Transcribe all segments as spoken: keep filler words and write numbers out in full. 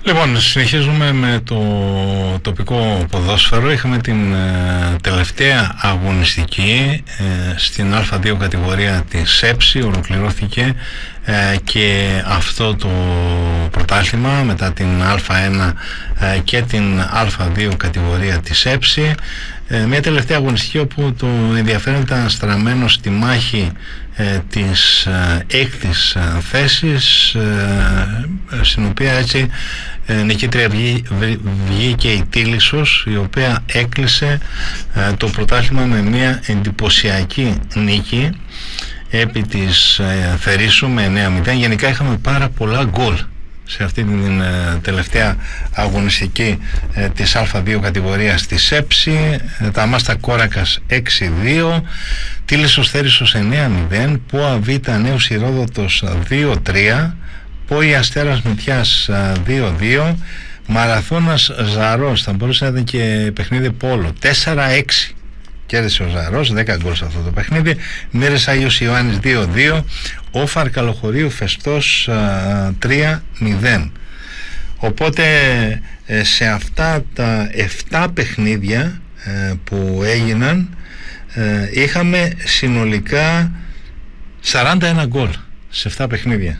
Λοιπόν, συνεχίζουμε με το τοπικό ποδόσφαιρο. Είχαμε την ε, τελευταία αγωνιστική ε, στην Α δύο κατηγορία της ΕΠΣΗ. Ολοκληρώθηκε ε, και αυτό το πρωτάθλημα μετά την Α1 ε, και την Α δύο κατηγορία της ΕΠΣΗ. Ε, μια τελευταία αγωνιστική όπου το ενδιαφέρον ήταν στραμμένο στη μάχη ε, της ε, έκτης ε, θέσης, ε, στην οποία έτσι ε, νικήτρια βγή, βγήκε η Τίλισσος, η οποία έκλεισε ε, το πρωτάθλημα με μια εντυπωσιακή νίκη επί της ε, Θερίσσου με εννέα μηδέν. Γενικά είχαμε πάρα πολλά γκολ σε αυτή την ε, τελευταία αγωνιστική ε, της Α δύο κατηγορίας της ΕΠΣΗ. ε, τα Μάστα Κόρακας έξι δύο, Τίλισσος Θέρισσος εννέα μηδέν, Πόα Β Νέος Ηρόδοτος δύο τρία, Πόη Αστέρας Μητιάς δύο δύο, Μαραθώνας Ζαρός, θα μπορούσε να ήταν και παιχνίδι πόλο, τέσσερα έξι. Κέρδισε ο Ζαρός, δέκα γκολ σε αυτό το παιχνίδι. Μύρες Άγιος Ιωάννης δύο δύο, Όφαρ Καλοχωρίου Φεστός τρία μηδέν. Οπότε σε αυτά τα επτά παιχνίδια που έγιναν είχαμε συνολικά σαράντα ένα γκολ σε επτά παιχνίδια.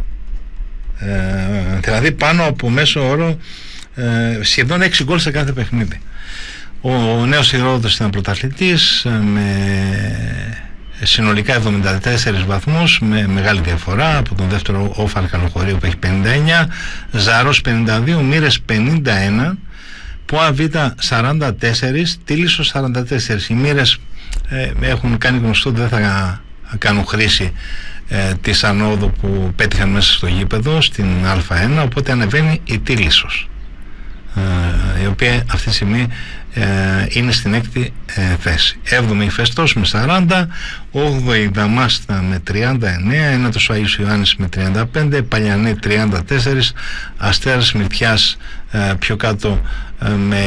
Δηλαδή πάνω από μέσο όρο σχεδόν έξι γκολ σε κάθε παιχνίδι. Ο, ο Νέος Ηρόδοτος ήταν πρωταθλητής με συνολικά εβδομήντα τέσσερις βαθμούς, με μεγάλη διαφορά από τον δεύτερο Όφαρ Καλοχωρίου που έχει πενήντα εννέα, Ζαρός πενήντα δύο, Μύρες πενήντα ένα, Πόα Β σαράντα τέσσερα, Τίλισσος σαράντα τέσσερα. Οι Μύρες ε, έχουν κάνει γνωστό ότι δεν θα κάνουν χρήση ε, της ανόδου που πέτυχαν μέσα στο γήπεδο στην Α1, οπότε ανεβαίνει η Τίλισσος, η οποία αυτή τη στιγμή ε, είναι στην έκτη ε, θέση. Έβδομη η Φεστός με σαράντα, όγδοη η Δαμάστα με τριάντα εννέα, ένατος ο Άγιος Ιωάννης με τριάντα πέντε, Παλιανή τριάντα τέσσερα, Αστέρας Μυρτιάς ε, πιο κάτω ε, με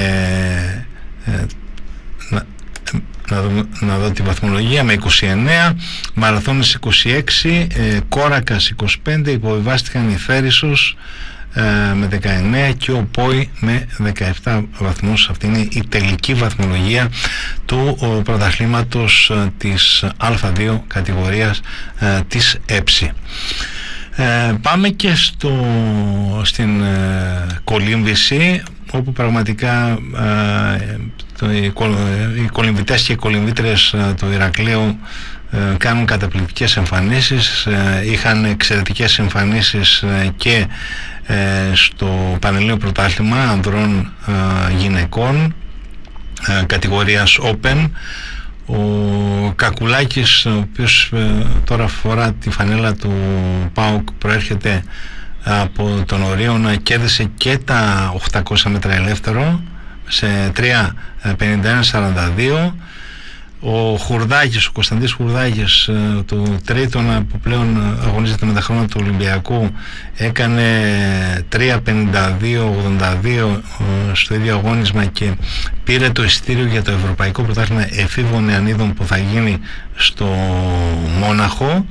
ε, να, να, δω, να δω τη βαθμολογία, με είκοσι εννέα, Μαραθώνης είκοσι έξι, ε, Κόρακας είκοσι πέντε, υποβιβάστηκαν η Θέρισσος με δεκαεννέα και ο Πόη με δεκαεπτά βαθμούς. Αυτή είναι η τελική βαθμολογία του πρωταθλήματος της Α δύο κατηγορίας ε, της ΕΠΣΗ. Ε, πάμε και στο, στην ε, κολύμβηση, όπου πραγματικά ε, το, οι, οι κολυμβητές και οι κολυμβήτρες ε, του Ηρακλείου ε, κάνουν καταπληκτικές εμφανίσεις. Ε, είχαν εξαιρετικές εμφανίσεις ε, και ε, στο Πανελλήνιο Πρωτάθλημα ανδρών ε, γυναικών ε, κατηγορίας Open. Ο Κακουλάκης, ο οποίος ε, τώρα φορά τη φανέλα του ΠΑΟΚ, προέρχεται από τον Ορίωνα, κέρδισε και τα οκτακόσια μέτρα ελεύθερο σε τρία πενήντα ένα σαράντα δύο. Ο Χουρδάκης, ο Κωνσταντής Χουρδάκης, του τρίτον που πλέον αγωνίζεται με τα χρόνια του Ολυμπιακού, έκανε τρία πενήντα δύο ογδόντα δύο στο ίδιο αγώνισμα και πήρε το εισιτήριο για το Ευρωπαϊκό Πρωτάθλημα Εφήβων Νεανίδων που θα γίνει στο Μόναχο.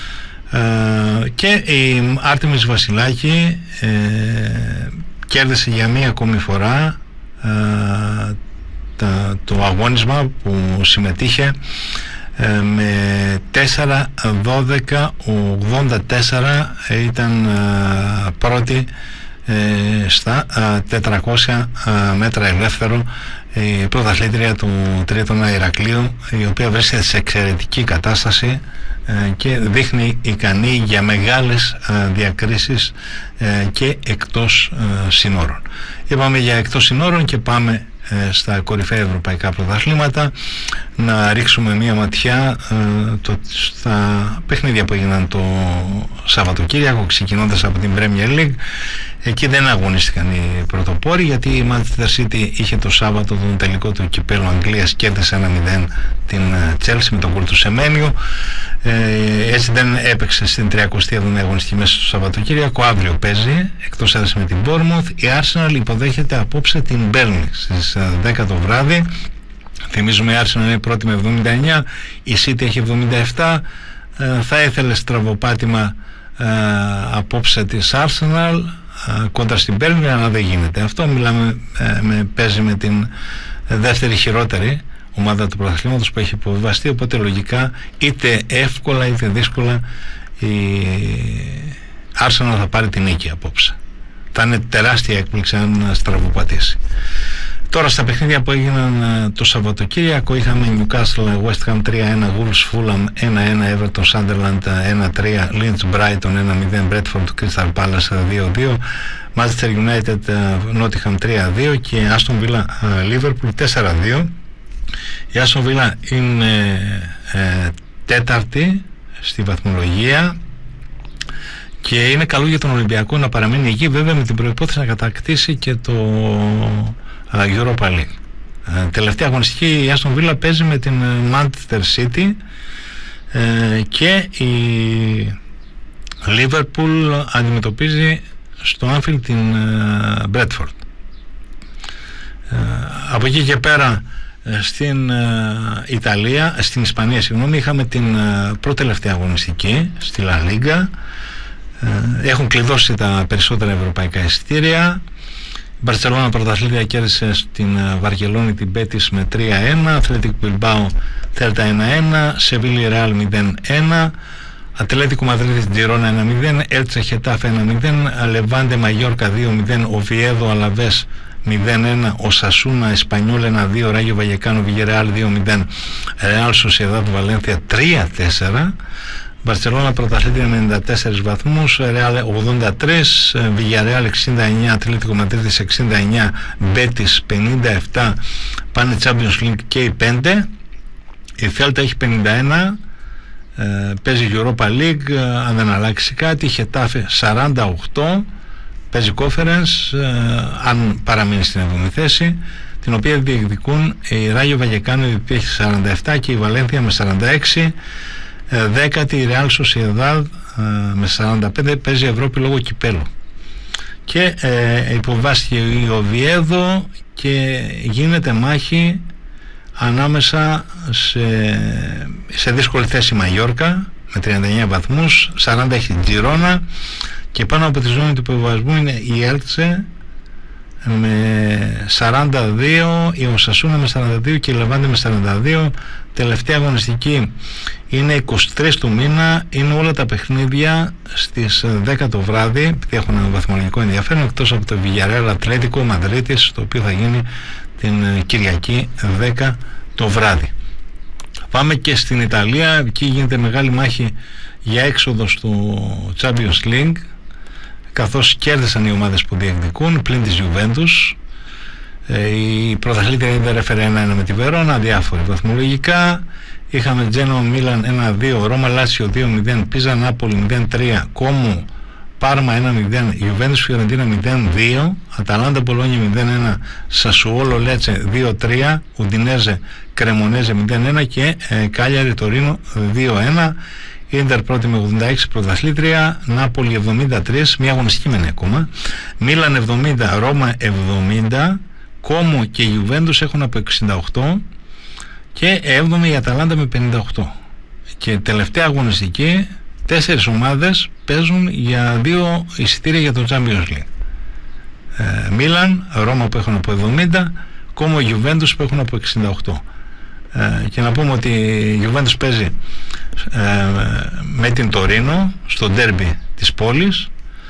Ε, και η Άρτεμις Βασιλάκη ε, κέρδισε για μία ακόμη φορά ε, τα, το αγώνισμα που συμμετείχε ε, με τέσσερα δώδεκα ογδόντα τέσσερα. Ήταν ε, πρώτη ε, στα ε, τετρακόσια ε, μέτρα ελεύθερο, η πρωταθλήτρια του Τρίτονα Ηρακλείου, η οποία βρίσκεται σε εξαιρετική κατάσταση και δείχνει ικανή για μεγάλες διακρίσεις και εκτός συνόρων. Είπαμε για εκτός συνόρων και πάμε στα κορυφαία ευρωπαϊκά πρωταθλήματα να ρίξουμε μία ματιά το, στα παιχνίδια που έγιναν το Σαββατοκύριακο, ξεκινώντας από την Premier League. Εκεί δεν αγωνίστηκαν οι πρωτοπόροι, γιατί η Manchester City είχε το Σάββατο τον τελικό του κυπέλλου Αγγλίας, κέρδισε ένα μηδέν την Chelsea με τον γκολ του Σεμένιου. Ε, έτσι δεν έπαιξε στην τριακοστή έβδομη αγωνιστική μέσα στο Σαββατοκύριακο. Αύριο παίζει εκτός έδρας με την Bournemouth. Η Arsenal υποδέχεται απόψε την Burnley στις δέκα το βράδυ. Θυμίζουμε η Arsenal είναι πρώτη με εβδομήντα εννέα, η City έχει εβδομήντα επτά. ε, θα ήθελε στραβοπάτημα ε, απόψε της Arsenal, κόντρα στην Μπέρνλι, αλλά δεν γίνεται αυτό. Μιλάμε, ε, με, παίζει με την δεύτερη χειρότερη ομάδα του πρωταθλήματος που έχει υποβιβαστεί, οπότε λογικά είτε εύκολα είτε δύσκολα η Arsenal θα πάρει την νίκη απόψε. Θα είναι τεράστια έκπληξη αν στραβοπατήσει. Τώρα στα παιχνίδια που έγιναν το Σαββατοκύριακο είχαμε Newcastle West Ham τρία ένα, Wolves Fulham ένα ένα, Everton Sunderland ένα τρία, Leeds Brighton ένα μηδέν, Bradford Crystal Palace δύο δύο, Manchester United Nottingham τρία δύο και Aston Villa Liverpool τέσσερα δύο. Η Aston Villa είναι ε, τέταρτη στη βαθμολογία και είναι καλό για τον Ολυμπιακό να παραμείνει εκεί, βέβαια με την προϋπόθεση να κατακτήσει και το Europa League. Ε, τελευταία αγωνιστική η Aston Villa παίζει με την Manchester City ε, και η Liverpool αντιμετωπίζει στο Anfield την ε, Bradford. Ε, από εκεί και πέρα στην ε, Ιταλία, στην Ισπανία συγγνώμη, είχαμε την ε, πρώτη-τελευταία αγωνιστική στη La Liga. Ε, έχουν κλειδώσει τα περισσότερα ευρωπαϊκά εισιτήρια. Η Μπαρσελόνα πρωταθλήτρια κέρδισε στην ε, Βαρκελόνη την Μπέτις με τρία ένα, Athletic Bilbao Celta ένα ένα, Σεβίλη Ρεάλ μηδέν ένα, Ατλέτικο Μαδρίδης Τζιρόνα ένα μηδέν, Έλτσε Χετάφε ένα μηδέν, Λεβάντε Μαγιόρκα δύο μηδέν, Οβιέδο Αλαβές μηδέν ένα, Οσασούνα Εσπανιόλ ένα δύο, Ράγιο Βαγεκάνο Βιγερεάλ δύο μηδέν, Ρεάλ Σοσιεδάδ Βαλένθια τρία τέσσερα, Μπαρσελόνα πρωταθλήτρια με ενενήντα τέσσερις βαθμούς, Ρεάλ ογδόντα τρία, Βιγερεάλ εξήντα εννιά, Ατλέτικο Μαδρίδης εξήντα εννιά, Μπέτις πενήντα επτά, πάνε Champions League και οι πέντε. Η Θέλτα έχει πενήντα ένα, ε, παίζει Europa League, ε, αν δεν αλλάξει κάτι. Η Χετάφε σαράντα οκτώ, παίζει Conference, ε, αν παραμείνει στην εβδομή θέση, την οποία διεκδικούν η Ράγιο Βαγεκάνο, η οποία έχει σαράντα επτά, και η Βαλένθια με σαράντα έξι. ε, δέκατη η Real Sociedad ε, με σαράντα πέντε, παίζει Ευρώπη λόγω κυπέλου. Και ε, υποβάστηκε η Οβιέδο και γίνεται μάχη ανάμεσα σε, σε δύσκολη θέση Μαγιόρκα με τριάντα εννιά βαθμούς, σαράντα έχει Τζιρόνα, και πάνω από τη ζώνη του υποβασμού είναι η Έλτσε με σαράντα δύο, η Οσασούνα με σαράντα δύο και η Λεβάντε με σαράντα δύο. Τελευταία αγωνιστική είναι είκοσι τρεις του μήνα, είναι όλα τα παιχνίδια στις δέκα το βράδυ, επειδή έχουν ένα βαθμολογικό ενδιαφέρον, εκτός από το Villarreal Ατλέτικο Μαδρίτης, το οποίο θα γίνει την Κυριακή δέκα το βράδυ. Πάμε και στην Ιταλία, εκεί γίνεται μεγάλη μάχη για έξοδο στο Champions League, καθώς κέρδισαν οι ομάδες που διεκδικούν πλην της Juventus. Η πρωταθλήτρια Ίντερ έφερε ένα ένα με τη Βερόνα, διάφοροι βαθμολογικά. Είχαμε Τζένο Μίλαν ένα δύο, Ρώμα Λάσιο δύο μηδέν, Πίζα Νάπολη μηδέν τρία, Κόμου Πάρμα ένα μηδέν, Juventus Φιωρεντίνα μηδέν δύο, Αταλάντα Μπολόνια μηδέν ένα, Σασουόλο Λέτσε δύο τρία, Ουντινέζε Κρεμονέζε μηδέν ένα και ε, Κάλιαρη Τωρίνο δύο ένα. Ίντερ πρώτη με ογδόντα έξι, πρωταθλήτρια. Νάπολη εβδομήντα τρία, μια αγωνιστική μένει ακόμα. Μίλαν εβδομήντα, Ρώμα εβδομήντα, Κόμου και Juventus έχουν από εξήντα οκτώ και έβδομη η Αταλάντα με πενήντα οκτώ. Και τελευταία αγωνιστική, τέσσερις ομάδες παίζουν για δύο εισιτήρια για το Champions League. ε, Μίλαν, Ρώμα που έχουν από εβδομήντα, Κόμου, Juventus που έχουν από εξήντα οκτώ. ε, και να πούμε ότι η Juventus παίζει ε, με την Τωρίνο στο ντέρμπι της πόλης.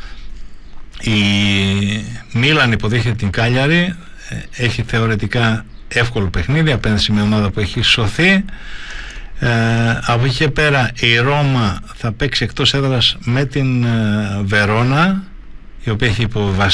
Η Μίλαν υποδέχεται την Κάλιαρη, έχει θεωρητικά εύκολο παιχνίδι απέναντι σε μια ομάδα που έχει σωθεί. Ε, από εκεί και πέρα η Ρώμα θα παίξει εκτός έδρας με την ε, Βερόνα, η οποία έχει υποβιβαστεί